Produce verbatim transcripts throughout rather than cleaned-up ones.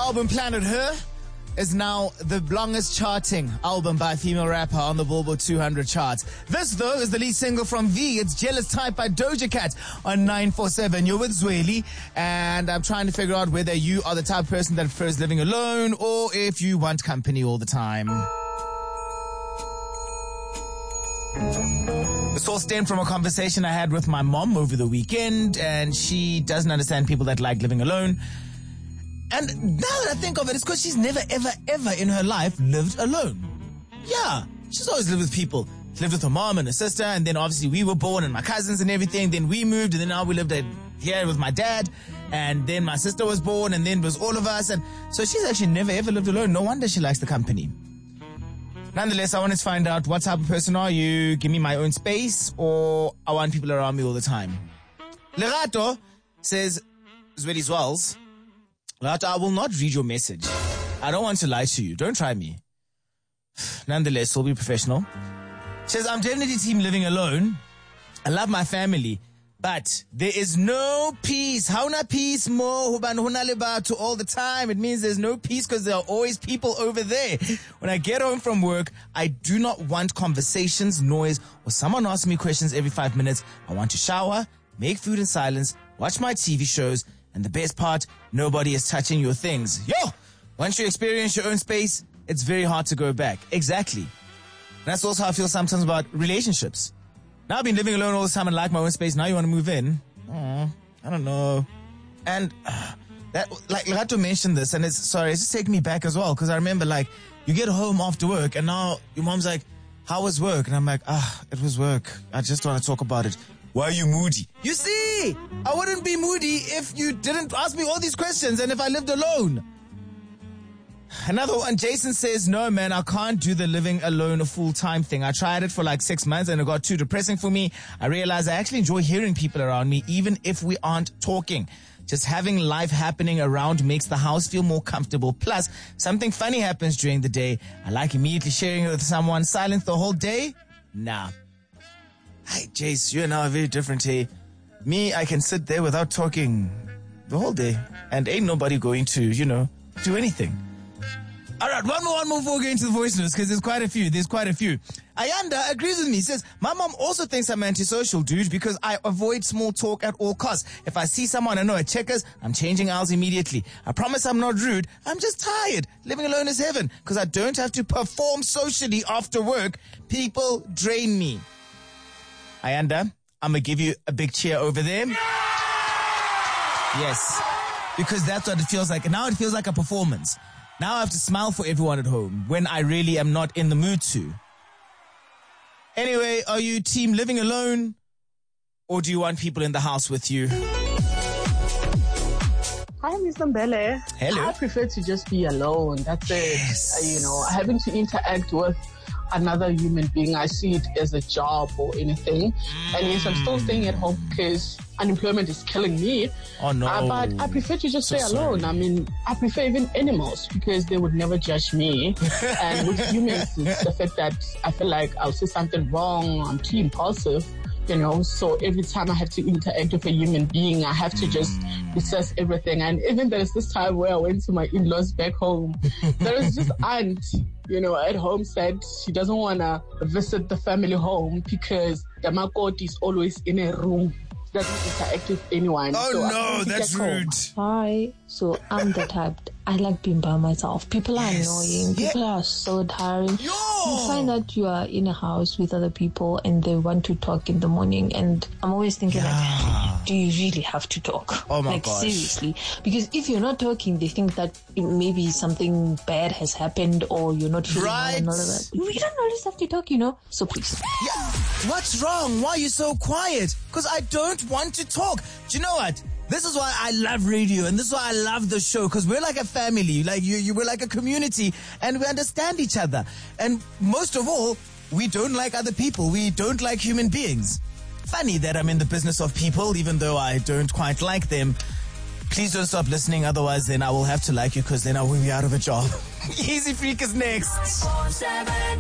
album Planet Her is now the longest charting album by a female rapper on the Billboard two hundred charts. This, though, is the lead single from V. It's Jealous Type by Doja Cat on nine four seven. You're with Zweli, and I'm trying to figure out whether you are the type of person that prefers living alone or if you want company all the time. This all stemmed from a conversation I had with my mom over the weekend, and she doesn't understand people that like living alone. And now that I think of it, it's because she's never, ever, ever in her life lived alone. Yeah, she's always lived with people. She lived with her mom and her sister, and then obviously we were born, and my cousins and everything. Then we moved, and then now we lived at, here with my dad, and then my sister was born, and then it was all of us. And so she's actually never, ever lived alone. No wonder she likes the company. Nonetheless, I want to find out what type of person are you? Give me my own space, or I want people around me all the time. Lerato says, Zweli Zwells, Lerato, I will not read your message. I don't want to lie to you. Don't try me. Nonetheless, we'll be professional. She says, I'm definitely team living alone. I love my family, but there is no peace. Hauna peace mo to all the time. It means there's no peace because there are always people over there. When I get home from work, I do not want conversations, noise, or someone asking me questions every five minutes. I want to shower, make food in silence, watch my T V shows, and the best part, nobody is touching your things. Yo! Once you experience your own space, it's very hard to go back. Exactly. And that's also how I feel sometimes about relationships. Now I've been living alone all the time and like my own space. Now you want to move in? Oh, I don't know. And uh, that, like, Lerato mentioned this, and it's, sorry, it's just taking me back as well, because I remember, like, you get home after work, and now your mom's like, how was work? And I'm like, ah, it was work. I just want to talk about it. Why are you moody? You see, I wouldn't be moody if you didn't ask me all these questions and if I lived alone. Another one, Jason says, no, man, I can't do the living alone a full-time thing. I tried it for like six months and it got too depressing for me. I realized I actually enjoy hearing people around me, even if we aren't talking. Just having life happening around makes the house feel more comfortable. Plus, something funny happens during the day. I like immediately sharing it with someone. Silence the whole day? Nah. Hey, Jace, you and I are very different here. Me, I can sit there without talking the whole day. And ain't nobody going to, you know, do anything. All right, one more, one more before we get into the voice notes, because there's quite a few. There's quite a few. Ayanda agrees with me. Says, my mom also thinks I'm antisocial, dude, because I avoid small talk at all costs. If I see someone I know at Checkers, I'm changing aisles immediately. I promise I'm not rude. I'm just tired. Living alone is heaven, because I don't have to perform socially after work. People drain me. Ayanda, I'm going to give you a big cheer over there. Yes, because that's what it feels like. And now it feels like a performance. Now I have to smile for everyone at home when I really am not in the mood to. Anyway, are you team living alone, or do you want people in the house with you? Hi, Mister Mbele. Hello. I prefer to just be alone. That's Yes. it. Uh, you know, having to interact with another human being, I see it as a job or anything. Mm. And yes, I'm still staying at home because unemployment is killing me. Oh, no. Uh, but I prefer to just So stay alone. sorry. I mean, I prefer even animals because they would never judge me. And with humans, it's the fact that I feel like I'll say something wrong. I'm too impulsive. You know, so every time I have to interact with a human being, I have to just assess everything. And even there's this time where I went to my in-laws back home. There is this aunt, you know, at home said she doesn't want to visit the family home because the makoti is always in a room. Doesn't interact with anyone. Oh, so no, that's rude. Hi. So I'm the type, I like being by myself. People are Yes. annoying. People Yeah. are so tiring. Yo! You find that you are in a house with other people and they want to talk in the morning, and I'm always thinking Yeah. like, do you really have to talk? Oh my like gosh. seriously. Because if you're not talking, they think that it- maybe something bad has happened or you're not feeling well Right. and all of that. We don't always have to talk, you know. So please. Yeah. What's wrong? Why are you so quiet? Because I don't want to talk. Do you know what? This is why I love radio, and this is why I love the show, because we're like a family, like you, you, we're like a community, and we understand each other. And most of all, we don't like other people. We don't like human beings. Funny that I'm in the business of people, even though I don't quite like them. Please don't stop listening, otherwise then I will have to like you, because then I will be out of a job. Easy Freak is next.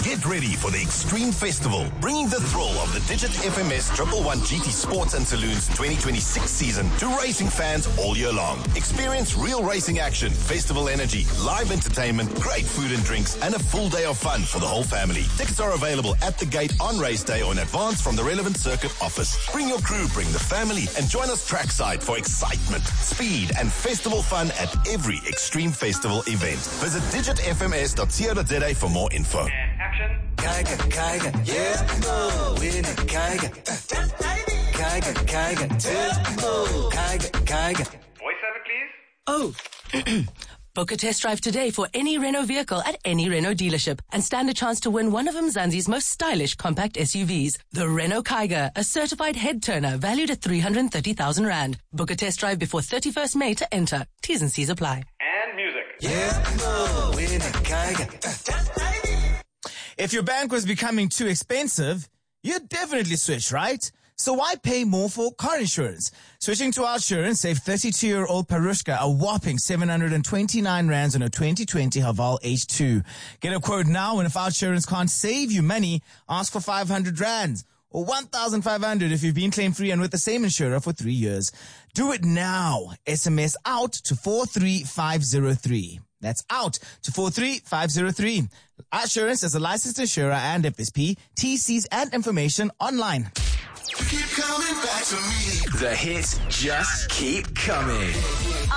Get ready for the Extreme Festival, bringing the thrill of the Digit F M S Triple One G T Sports and Saloons twenty twenty-six season to racing fans all year long. Experience real racing action, festival energy, live entertainment, great food and drinks, and a full day of fun for the whole family. Tickets are available at the gate on race day or in advance from the relevant circuit office. Bring your crew, bring the family, and join us trackside for excitement, speed, and festival fun at every Extreme Festival event. Visit digit f m s dot co dot z a for more info. Action. Kaiga, Kaiga, yeah, oh, win it, Kaiga. Kaiga, Kaiga, Turbo, Kaiga, Kaiga. Voiceover, please. Oh. Book a test drive today for any Renault vehicle at any Renault dealership and stand a chance to win one of Mzansi's most stylish compact S U Vs. The Renault Kaiga, a certified head turner valued at three hundred thirty thousand rand. Book a test drive before thirty-first May to enter. T's and C's apply. And music. Yeah, oh, win it, Kaiga. If your bank was becoming too expensive, you'd definitely switch, right? So why pay more for car insurance? Switching to Outsurance, save thirty-two-year-old Parushka a whopping seven hundred twenty-nine rands on a twenty twenty Haval H two. Get a quote now, and if Outsurance can't save you money, ask for five hundred rands or one thousand five hundred if you've been claim-free and with the same insurer for three years. Do it now. S M S out to four three five zero three. That's out to four three five zero three. Outsurance is a licensed insurer and F S P. T Cs and information online. Keep coming back to me. The hits just keep coming.